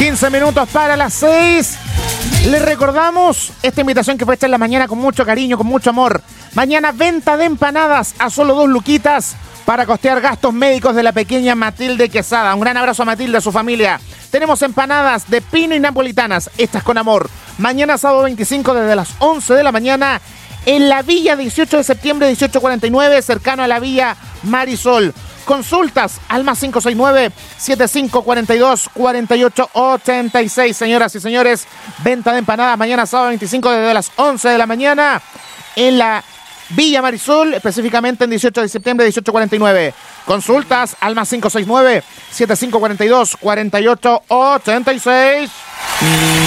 15 minutos para las 6. Les recordamos esta invitación que fue hecha en la mañana con mucho cariño, con mucho amor. Mañana venta de empanadas a solo 2 luquitas para costear gastos médicos de la pequeña Matilde Quesada. Un gran abrazo a Matilde, a su familia. Tenemos empanadas de pino y napolitanas, estas con amor. Mañana sábado 25 desde las 11 de la mañana en la Villa 18 de septiembre 1849, cercano a la Villa Marisol. Consultas al más 569-7542-4886. Señoras y señores, venta de empanadas mañana sábado 25 desde las 11 de la mañana en la Villa Marisol, específicamente en 18 de septiembre 1849. Consultas al más 569-7542-4886.